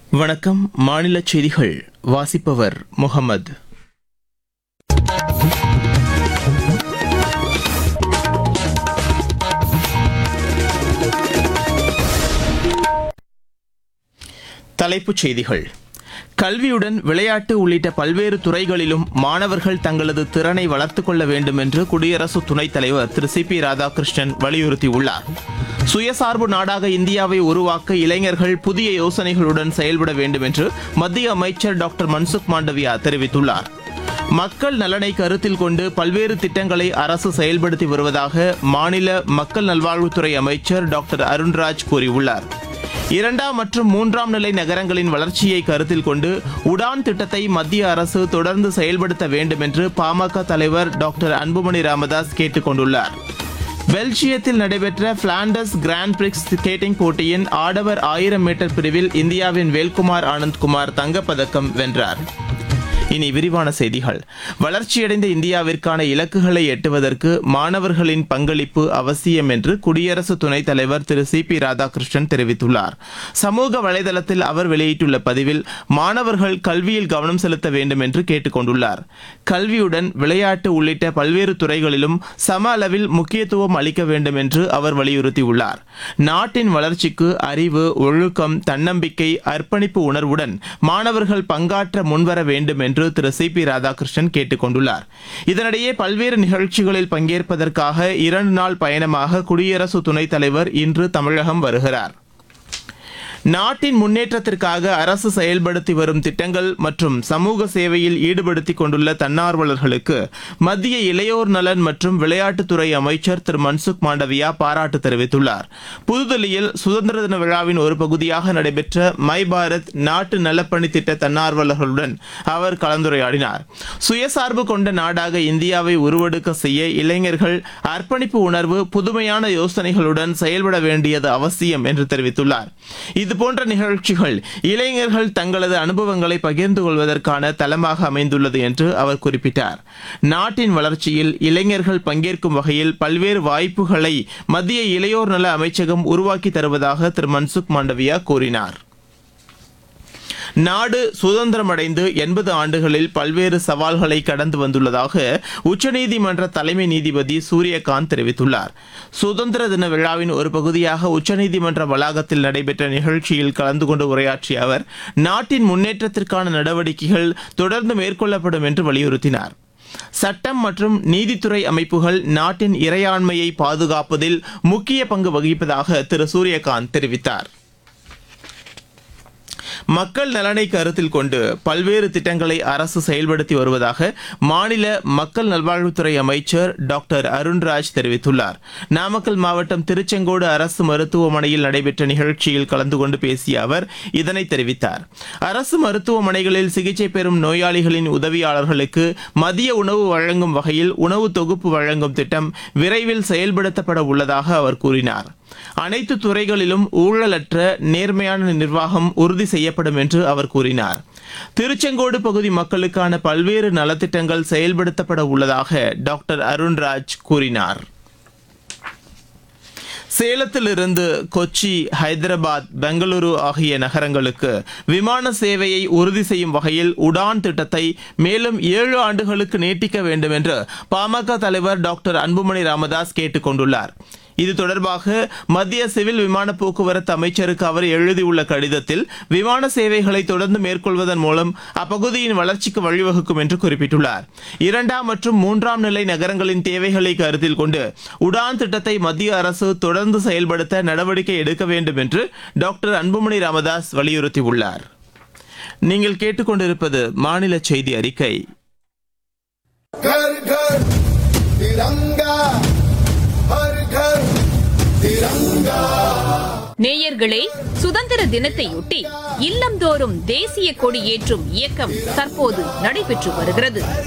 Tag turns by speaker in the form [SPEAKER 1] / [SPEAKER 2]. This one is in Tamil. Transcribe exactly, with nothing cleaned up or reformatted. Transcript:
[SPEAKER 1] வணக்கம். மாநில செய்திகள் வாசிப்பவர் முகமது. தலைப்புச் செய்திகள். கல்வியுடன் விளையாட்டு உள்ளிட்ட பல்வேறு துறைகளிலும் மாணவர்கள் தங்களது திறனை வளர்த்துக் கொள்ள வேண்டும் என்று குடியரசு துணைத் தலைவர் திரு சி பி ராதாகிருஷ்ணன் வலியுறுத்தியுள்ளார். சுயசார்பு நாடாக இந்தியாவை உருவாக்க இளைஞர்கள் புதிய யோசனைகளுடன் செயல்பட வேண்டும் என்று மத்திய அமைச்சர் டாக்டர் மன்சுக் மாண்டவியா தெரிவித்துள்ளார். மக்கள் நலனை கருத்தில் கொண்டு பல்வேறு திட்டங்களை அரசு செயல்படுத்தி வருவதாக மாநில மக்கள் நல்வாழ்வுத்துறை அமைச்சர் டாக்டர் அருண்ராஜ் கூறியுள்ளார். இரண்டாம் மற்றும் மூன்றாம் நிலை நகரங்களின் வளர்ச்சியை கருத்தில் கொண்டு உடான் திட்டத்தை மத்திய அரசு தொடர்ந்து செயல்படுத்த வேண்டும் என்று பாமக தலைவர் டாக்டர் அன்புமணி ராமதாஸ் கேட்டுக் கொண்டுள்ளார். பெல்ஜியத்தில் நடைபெற்ற பிளாண்டர்ஸ் கிராண்ட் பிரிக்ஸ் ஸ்கேட்டிங் போட்டியின் ஆடவர் ஆயிரம் மீட்டர் பிரிவில் இந்தியாவின் வேல்குமார் ஆனந்த்குமார் தங்கப்பதக்கம் வென்றார். இனி விரிவான செய்திகள். வளர்ச்சியடைந்த இந்தியாவிற்கான இலக்குகளை எட்டுவதற்கு மாணவர்களின் பங்களிப்பு அவசியம் என்று குடியரசு துணைத் தலைவர் திரு சி பி ராதாகிருஷ்ணன் தெரிவித்துள்ளார். சமூக வலைதளத்தில் அவர் வெளியிட்டுள்ள பதிவில் மாணவர்கள் கல்வியில் கவனம் செலுத்த வேண்டும் என்று கேட்டுக் கொண்டுள்ளார். கல்வியுடன் விளையாட்டு உள்ளிட்ட பல்வேறு துறைகளிலும் சம அளவில் முக்கியத்துவம் அளிக்க வேண்டும் என்று அவர் வலியுறுத்தியுள்ளார். நாட்டின் வளர்ச்சிக்கு அறிவு, ஒழுக்கம், தன்னம்பிக்கை, அர்ப்பணிப்பு உணர்வுடன் மாணவர்கள் பங்காற்ற முன்வர வேண்டும் என்று திரு சி பி ராதாகிருஷ்ணன் கேட்டுக் கொண்டுள்ளார். இதனிடையே பல்வேறு நிகழ்ச்சிகளில் பங்கேற்பதற்காக இரண்டு நாள் பயணமாக குடியரசு துணைத் தலைவர் இன்று தமிழகம் வருகிறார். நாட்டின் முன்னேற்றத்திற்காக அரசு செயல்படுத்தி வரும் திட்டங்கள் மற்றும் சமூக சேவையில் ஈடுபடுத்திக் கொண்டுள்ள தன்னார்வலர்களுக்கு மத்திய இளையோர் நலன் மற்றும் விளையாட்டுத்துறை அமைச்சர் திரு மன்சுக் மாண்டவியா பாராட்டு தெரிவித்துள்ளார். புதுதில்லியில் சுதந்திர தின விழாவின் ஒரு பகுதியாக நடைபெற்ற மை பாரத் நாட்டு நலப்பணி திட்ட தன்னார்வலர்களுடன் அவர் கலந்துரையாடினார். சுயசார்பு கொண்ட நாடாக இந்தியாவை உருவெடுக்க செய்ய இளைஞர்கள் அர்ப்பணிப்பு உணர்வு, புதுமையான யோசனைகளுடன் செயல்பட வேண்டியது அவசியம் என்று தெரிவித்துள்ளார். இது போன்ற நிகழ்ச்சிகள் இளைஞர்கள் தங்களது அனுபவங்களை பகிர்ந்து கொள்வதற்கான தளமாக அமைந்துள்ளது என்று அவர் குறிப்பிட்டார். நாட்டின் வளர்ச்சியில் இளைஞர்கள் பங்கேற்கும் வகையில் பல்வேறு வாய்ப்புகளை மத்திய இளையோர் நல அமைச்சகம் உருவாக்கி தருவதாக திரு மன்சுக் மாண்டவியா கூறினார். நாடு சுதந்திரமடைந்து எண்பது ஆண்டுகளில் பல்வேறு சவால்களை கடந்து வந்துள்ளதாக உச்சநீதிமன்ற தலைமை நீதிபதி சூரியகாந்த் தெரிவித்துள்ளார். சுதந்திர தின விழாவின் ஒரு பகுதியாக உச்சநீதிமன்ற வளாகத்தில் நடைபெற்ற நிகழ்ச்சியில் கலந்து கொண்டு உரையாற்றிய அவர் நாட்டின் முன்னேற்றத்திற்கான நடவடிக்கைகள் தொடர்ந்து மேற்கொள்ளப்படும் என்று வலியுறுத்தினார். சட்டம் மற்றும் நீதித்துறை அமைப்புகள் நாட்டின் இறையாண்மையை பாதுகாப்பதில் முக்கிய பங்கு வகிப்பதாக திரு சூரியகாந்த் தெரிவித்தார். மக்கள் நலனை கருத்தில் கொண்டு பல்வேறு திட்டங்களை அரசு செயல்படுத்தி வருவதாக மாநில மக்கள் நல்வாழ்வுத்துறை அமைச்சர் டாக்டர் அருண்ராஜ் தெரிவித்துள்ளார். நாமக்கல் மாவட்டம் திருச்செங்கோடு அரசு மருத்துவமனையில் நடைபெற்ற நிகழ்ச்சியில் கலந்து கொண்டு பேசிய அவர் இதனை தெரிவித்தார். அரசு மருத்துவமனைகளில் சிகிச்சை பெறும் நோயாளிகளின் உதவியாளர்களுக்கு மதிய உணவு வழங்கும் வகையில் உணவு தொகுப்பு வழங்கும் திட்டம் விரைவில் செயல்படுத்தப்பட உள்ளதாக அவர் கூறினார். அனைத்து துறைகளிலும் ஊழலற்ற நேர்மையான நிர்வாகம் உறுதி செய்யப்படும் என்று அவர் கூறினார். திருச்செங்கோடு பகுதி மக்களுக்கான பல்வேறு நலத்திட்டங்கள் செயல்படுத்தப்பட உள்ளதாக டாக்டர் அருண்ராஜ் கூறினார். சேலத்திலிருந்து கொச்சி, ஹைதராபாத், பெங்களூரு ஆகிய நகரங்களுக்கு விமான சேவையை உறுதி செய்யும் வகையில் உடான் திட்டத்தை மேலும் ஏழு ஆண்டுகளுக்கு நீட்டிக்க வேண்டும் என்று பாமக தலைவர் டாக்டர் அன்புமணி ராமதாஸ் கேட்டுக் கொண்டுள்ளார். இது தொடர்பாக மத்திய சிவில் விமான போக்குவரத்து அமைச்சருக்கு அவர் எழுதியுள்ள கடிதத்தில் விமான சேவைகளை தொடர்ந்து மேற்கொள்வதன் மூலம் அப்பகுதியின் வளர்ச்சிக்கு வழிவகுக்கும் என்று குறிப்பிட்டுள்ளார். இரண்டாம் மற்றும் மூன்றாம் நிலை நகரங்களின் தேவைகளை கருத்தில் கொண்டு உடான் திட்டத்தை மத்திய அரசு தொடர்ந்து செயல்படுத்த நடவடிக்கை எடுக்க வேண்டும் என்று டாக்டர் அன்புமணி ராமதாஸ் வலியுறுத்தியுள்ளார். நீங்கள் கேட்டுக்கொண்டிருப்பது மாநில செய்தி அறிக்கை.
[SPEAKER 2] घर घर तिरंगा, हर घर तिरंगा.
[SPEAKER 3] நேயர்களே, சுதந்திர தினத்தையொட்டி இல்லந்தோறும் தேசிய கொடி ஏற்றும் இயக்கம் தற்போது நடைபெற்று வருகிறது.